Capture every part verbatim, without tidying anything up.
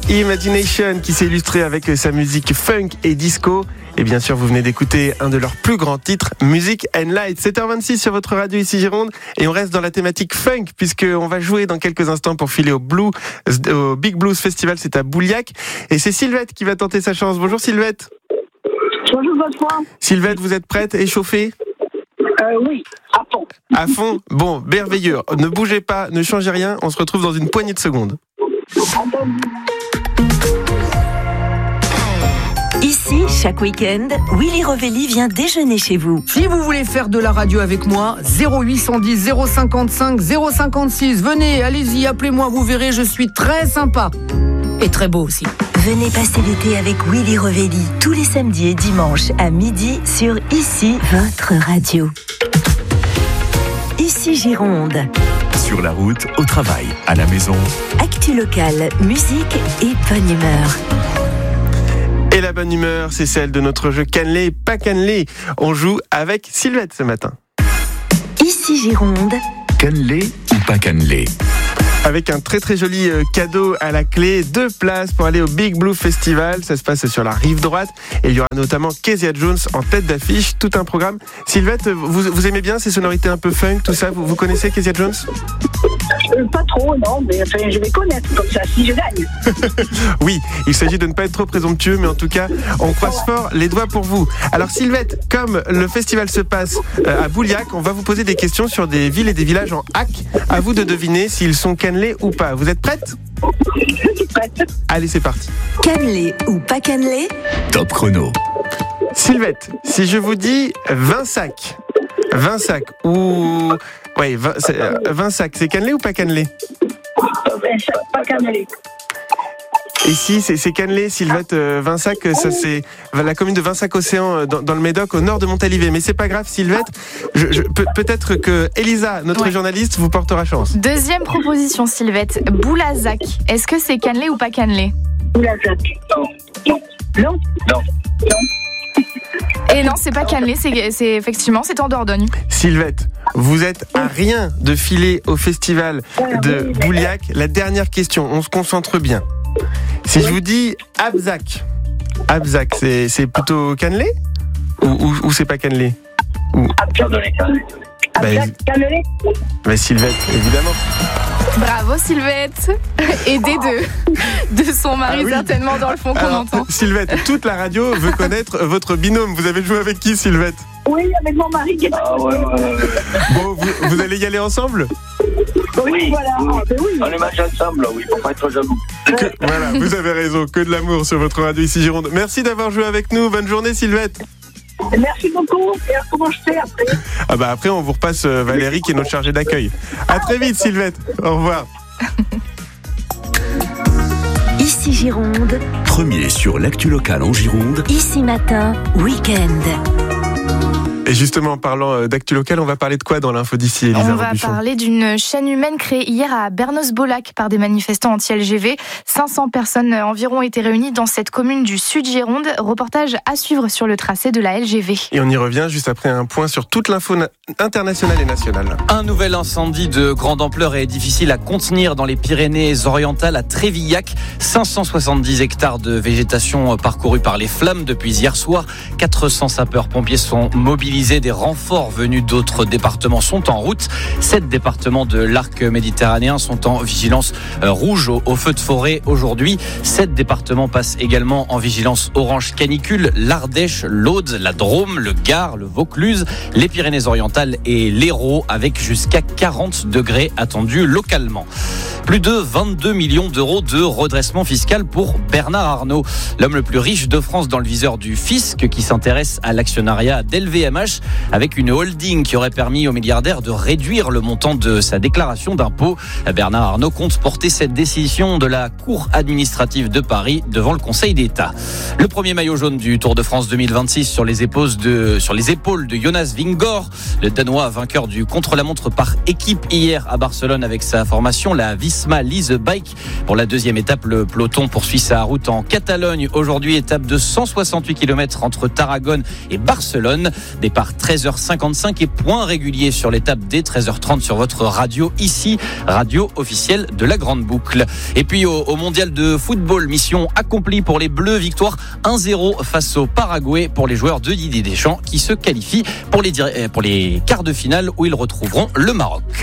Imagination qui s'est illustré avec sa musique funk et disco. Et bien sûr, vous venez d'écouter un de leurs plus grands titres, Music and Light. sept heures vingt-six sur votre radio ici Gironde. Et on reste dans la thématique funk puisqu'on va jouer dans quelques instants pour filer au, Blue, au Big Blues Festival. C'est à Bouliac. Et c'est Sylvette qui va tenter sa chance. Bonjour Sylvette. Bonjour Bonsoir. Sylvette, vous êtes prête, échauffée ? Euh, oui, à fond. À fond ? Bon, merveilleux. Ne bougez pas, ne changez rien. On se retrouve dans une poignée de secondes. Ici, chaque week-end, Willy Rovelli vient déjeuner chez vous. Si vous voulez faire de la radio avec moi, zéro huit cent dix, zéro cinquante-cinq, zéro cinquante-six. Venez, allez-y, appelez-moi, vous verrez, je suis très sympa. Et très beau aussi. Venez passer l'été avec Willy Rovelli, tous les samedis et dimanches à midi sur Ici, votre radio. Ici Gironde. Sur la route, au travail, à la maison. Actu locale, musique et bonne humeur. Et la bonne humeur, c'est celle de notre jeu Cannelé, pas Cannelé. On joue avec Sylvette ce matin. Ici Gironde. Cannelé ou pas cannelé ? Avec un très très joli cadeau à la clé, deux places pour aller au Big Blue Festival. Ça se passe sur la rive droite et il y aura notamment Kezia Jones en tête d'affiche, tout un programme. Sylvette, vous, vous aimez bien ces sonorités un peu funk, tout ça, vous, vous connaissez Kezia Jones ? euh, Pas trop, non, mais enfin, je vais connaître comme ça, si je gagne. Oui, il s'agit de ne pas être trop présomptueux, mais en tout cas, on croise fort les doigts pour vous. Alors Sylvette, comme le festival se passe à Bouliac, on va vous poser des questions sur des villes et des villages en hack. À vous de deviner s'ils sont cannelés ou pas. Vous êtes prête ? Je suis prête. Allez, c'est parti. Cannelé ou pas cannelé ? Top chrono. Sylvette, si je vous dis vingt sacs, vingt sacs ou... Ouais, vingt, vingt sacs, c'est cannelé ou pas cannelé ? Pas cannelé. Et si, c'est, c'est cannelé, Sylvette, euh, Vinsac, ça c'est la commune de Vinsac-Océan dans, dans le Médoc, au nord de Montalivet. Mais c'est pas grave, Sylvette, je, je, peut, peut-être que Elisa, notre ouais. journaliste, vous portera chance. Deuxième proposition, Sylvette, Boulazac. Est-ce que c'est cannelé ou pas cannelé ? Boulazac. Non. Non. Non. Non. Et non, c'est pas cannelé, c'est, c'est effectivement, c'est en Dordogne. Sylvette, vous êtes à rien de filer au festival de Bouliac. La dernière question, on se concentre bien. Si je vous dis Abzac, Abzac, c'est, c'est plutôt cannelé ou, ou, ou c'est pas cannelé ou... Abzac, ben, cannelé. Ben Sylvette, évidemment. Bravo Sylvette. Aidée de, de son mari, ah oui. Certainement dans le fond qu'on Alors, entend. Sylvette, toute la radio veut connaître votre binôme. Vous avez joué avec qui, Sylvette ? Oui, avec mon mari qui est pas. Ah ouais, ouais, ouais. Bon, vous, vous allez y aller ensemble ? Oui, voilà. Oui. Ah, oui. On est matchs ensemble, oui, pour pas être jaloux. Que, voilà, vous avez raison, que de l'amour sur votre radio ici Gironde. Merci d'avoir joué avec nous, bonne journée Sylvette. Merci beaucoup, et comment je fais après ? Ah bah après on vous repasse Valérie qui est notre chargée d'accueil. À très vite Sylvette, au revoir. Ici Gironde. Premier sur l'actu locale en Gironde. Ici matin, week-end. Et justement, en parlant d'actu locale, on va parler de quoi dans l'info d'ici, Elisa On va Robuchon ? parler d'une chaîne humaine créée hier à Bernos-Bolac par des manifestants anti-L G V. cinq cents personnes environ étaient réunies dans cette commune du Sud Gironde. Reportage à suivre sur le tracé de la L G V. Et on y revient juste après un point sur toute l'info na- internationale et nationale. Un nouvel incendie de grande ampleur est difficile à contenir dans les Pyrénées-Orientales à Trévillac. cinq cent soixante-dix hectares de végétation parcourus par les flammes depuis hier soir. quatre cents sapeurs-pompiers sont mobilisés. Des renforts venus d'autres départements sont en route. Sept départements de l'arc méditerranéen sont en vigilance rouge au, au feu de forêt aujourd'hui. Sept départements passent également en vigilance orange canicule. L'Ardèche, l'Aude, la Drôme, le Gard, le Vaucluse, les Pyrénées-Orientales et l'Hérault avec jusqu'à quarante degrés attendus localement. Plus de vingt-deux millions d'euros de redressement fiscal pour Bernard Arnault, l'homme le plus riche de France dans le viseur du fisc qui s'intéresse à l'actionnariat d'L V M H avec une holding qui aurait permis au milliardaire de réduire le montant de sa déclaration d'impôt. Bernard Arnault compte porter cette décision de la Cour administrative de Paris devant le Conseil d'État. Le premier maillot jaune du Tour de France deux mille vingt-six sur les épaules de, sur les épaules de Jonas Vingegaard, le Danois vainqueur du contre-la-montre par équipe hier à Barcelone avec sa formation, la Visma Lease Bike. Pour la deuxième étape, le peloton poursuit sa route en Catalogne. Aujourd'hui, étape de cent soixante-huit kilomètres entre Tarragone et Barcelone. Des Départ treize heures cinquante-cinq et point régulier sur l'étape dès treize heures trente sur votre radio ici, radio officielle de la Grande Boucle. Et puis au, au mondial de football, mission accomplie pour les Bleus, victoire un zéro face au Paraguay pour les joueurs de Didier Deschamps qui se qualifient pour les, pour les quarts de finale où ils retrouveront le Maroc.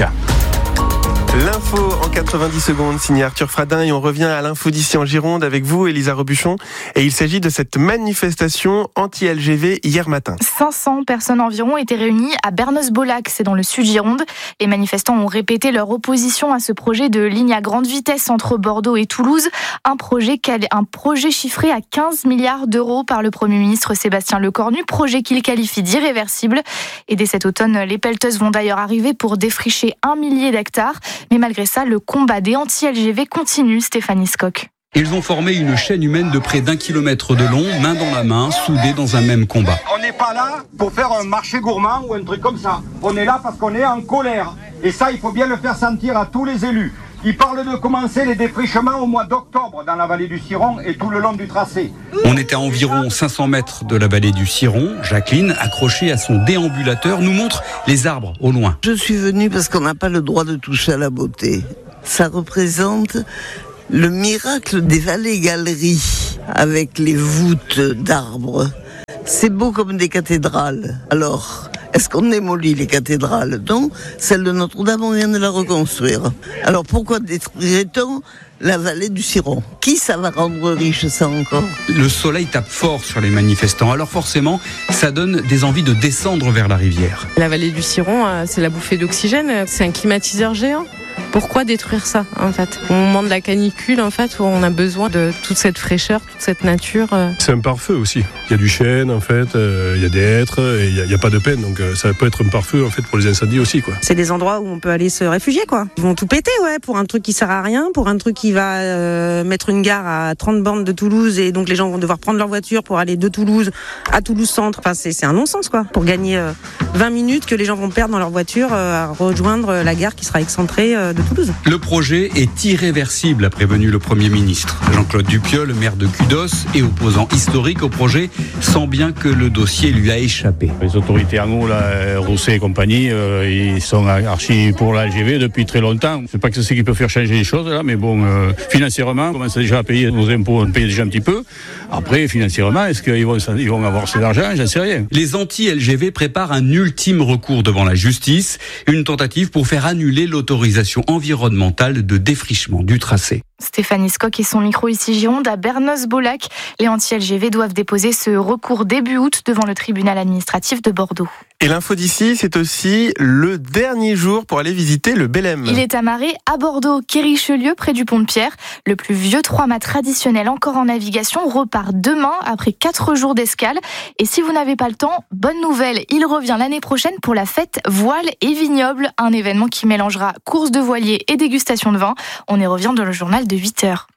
L'info en quatre-vingt-dix secondes, signé Arthur Fradin, et on revient à l'info d'ici en Gironde avec vous, Elisa Robuchon. Et il s'agit de cette manifestation anti-L G V hier matin. cinq cents personnes environ étaient réunies à Bernos-Bolac, c'est dans le sud Gironde. Les manifestants ont répété leur opposition à ce projet de ligne à grande vitesse entre Bordeaux et Toulouse. Un projet, un projet chiffré à quinze milliards d'euros par le Premier ministre Sébastien Lecornu, projet qu'il qualifie d'irréversible. Et dès cet automne, les pelleteuses vont d'ailleurs arriver pour défricher un millier d'hectares. Mais malgré ça, le combat des anti-L G V continue, Stéphanie Skock. Ils ont formé une chaîne humaine de près d'un kilomètre de long, main dans la main, soudés dans un même combat. On n'est pas là pour faire un marché gourmand ou un truc comme ça. On est là parce qu'on est en colère. Et ça, il faut bien le faire sentir à tous les élus. Ils parlent de commencer les défrichements au mois d'octobre dans la vallée du Ciron et tout le long du tracé. On était à environ cinq cents mètres de la vallée du Ciron. Jacqueline, accrochée à son déambulateur, nous montre les arbres au loin. Je suis venue parce qu'on n'a pas le droit de toucher à la beauté. Ça représente le miracle des vallées-galeries avec les voûtes d'arbres. C'est beau comme des cathédrales. Alors, est-ce qu'on démolit les cathédrales? Non, celle de Notre-Dame, on vient de la reconstruire. Alors pourquoi détruirait-on la vallée du Ciron? Qui ça va rendre riche, ça encore? Le soleil tape fort sur les manifestants, alors forcément, ça donne des envies de descendre vers la rivière. La vallée du Ciron, c'est la bouffée d'oxygène, c'est un climatiseur géant. Pourquoi détruire ça, en fait? Au moment de la canicule, en fait, où on a besoin de toute cette fraîcheur, toute cette nature. C'est un pare-feu aussi. Il y a du chêne, en fait, euh, il y a des hêtres, et il n'y a, a pas de peine. Donc euh, ça peut être un pare-feu, en fait, pour les incendies aussi, quoi. C'est des endroits où on peut aller se réfugier, quoi. Ils vont tout péter, ouais, pour un truc qui sert à rien, pour un truc qui va euh, mettre une gare à trente bornes de Toulouse, et donc les gens vont devoir prendre leur voiture pour aller de Toulouse à Toulouse-Centre. Enfin, c'est, c'est un non-sens, quoi. Pour gagner euh, vingt minutes que les gens vont perdre dans leur voiture euh, à rejoindre la gare qui sera excentrée euh, de Toulouse. Le projet est irréversible, a prévenu le Premier ministre. Jean-Claude Dupieux, le maire de Cudos et opposant historique au projet, sent bien que le dossier lui a échappé. Les autorités en haut, là, Rousset et compagnie, euh, ils sont archi pour la L G V depuis très longtemps. C'est pas que c'est ce qui peut faire changer les choses, là, mais bon, euh, financièrement, on commence déjà à payer nos impôts, on paye déjà un petit peu. Après, financièrement, est-ce qu'ils vont, ils vont avoir cet argent? J'en sais rien. Les anti-L G V préparent un ultime recours devant la justice, une tentative pour faire annuler l'autorisation environnementale de défrichement du tracé. Stéphanie Skock et son micro ici Gironde à Bernos-Bolac. Les anti-L G V doivent déposer ce recours début août devant le tribunal administratif de Bordeaux. Et l'info d'ici, c'est aussi le dernier jour pour aller visiter le Bélem. Il est amarré à Bordeaux, quai Richelieu, près du pont de Pierre. Le plus vieux trois-mâts traditionnel encore en navigation repart demain après quatre jours d'escale. Et si vous n'avez pas le temps, bonne nouvelle, il revient l'année prochaine pour la fête Voile et Vignoble, un événement qui mélangera course de voilier et dégustation de vin. On y revient dans le journal de huit heures.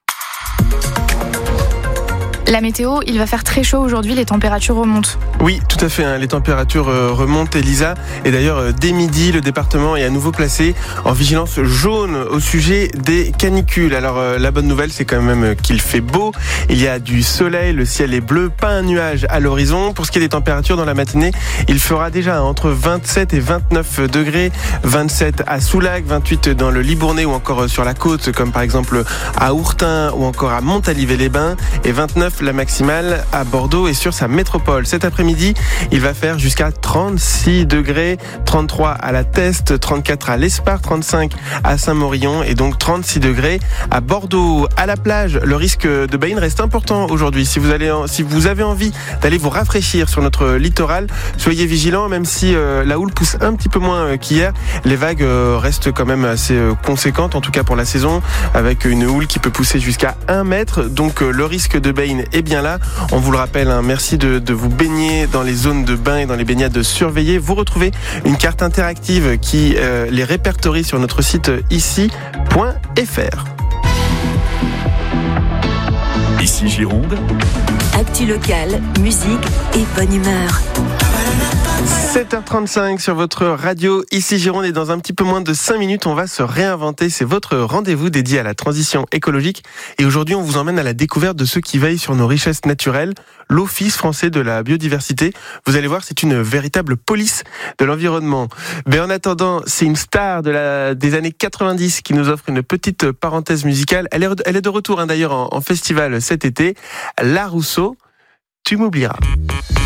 La météo, il va faire très chaud aujourd'hui, les températures remontent. Oui, tout à fait, hein, les températures remontent, Elisa. Et d'ailleurs, dès midi, le département est à nouveau placé en vigilance jaune au sujet des canicules. Alors, la bonne nouvelle, c'est quand même qu'il fait beau. Il y a du soleil, le ciel est bleu, pas un nuage à l'horizon. Pour ce qui est des températures dans la matinée, il fera déjà entre vingt-sept et vingt-neuf degrés. vingt-sept à Soulac, vingt-huit dans le Libournais ou encore sur la côte, comme par exemple à Ourtin ou encore à Montalivet-les-Bains. Et vingt-neuf la maximale à Bordeaux et sur sa métropole. Cet après-midi, il va faire jusqu'à trente-six degrés, trente-trois à la Teste, trente-quatre à l'Espar, trente-cinq à Saint-Morillon et donc trente-six degrés à Bordeaux. À la plage, le risque de baïne reste important aujourd'hui. Si vous allez, si vous avez envie d'aller vous rafraîchir sur notre littoral, soyez vigilants, même si euh, la houle pousse un petit peu moins qu'hier. Les vagues euh, restent quand même assez euh, conséquentes, en tout cas pour la saison, avec une houle qui peut pousser jusqu'à un mètre. Donc euh, le risque de baïne est bien là. On vous le rappelle, hein, merci de, de vous baigner dans les zones de bain et dans les baignades surveillées. Vous retrouvez une carte interactive qui euh, les répertorie sur notre site ici point f r. Ici Ici Gironde. Actu locale, musique et bonne humeur. sept heures trente-cinq sur votre radio, ici Gironde, et dans un petit peu moins de cinq minutes, on va se réinventer. C'est votre rendez-vous dédié à la transition écologique. Et aujourd'hui, on vous emmène à la découverte de ceux qui veillent sur nos richesses naturelles, l'Office français de la biodiversité. Vous allez voir, c'est une véritable police de l'environnement. Mais en attendant, c'est une star de la, des années quatre-vingt-dix qui nous offre une petite parenthèse musicale. Elle est, elle est de retour hein, d'ailleurs en, en festival cet été. La Rousseau, tu m'oublieras.